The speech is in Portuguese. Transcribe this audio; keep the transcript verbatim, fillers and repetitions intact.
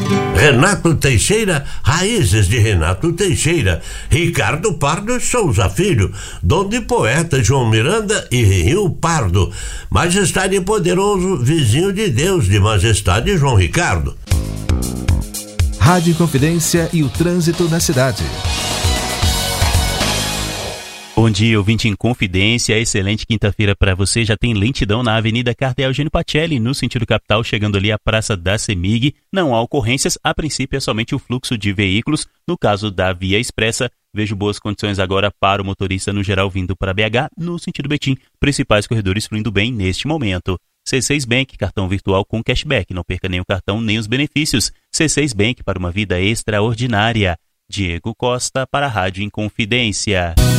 Renato Teixeira, raízes de Renato Teixeira. Ricardo Pardo Souza Filho, dom de poeta João Miranda e Rio Pardo. Majestade poderoso, vizinho de Deus, de majestade João Ricardo. Rádio Inconfidência e o trânsito na cidade. Bom dia, ouvinte Inconfidência, excelente quinta-feira para você. Já tem lentidão na Avenida Cardeal Eugênio Pacelli, no sentido capital, chegando ali à Praça da CEMIG. Não há ocorrências, a princípio é somente o fluxo de veículos. No caso da Via Expressa, vejo boas condições agora para o motorista no geral vindo para B H, no sentido Betim. Principais corredores fluindo bem neste momento. C seis Bank, cartão virtual com cashback, não perca nem o cartão nem os benefícios. C seis Bank para uma vida extraordinária. Diego Costa para a Rádio Inconfidência.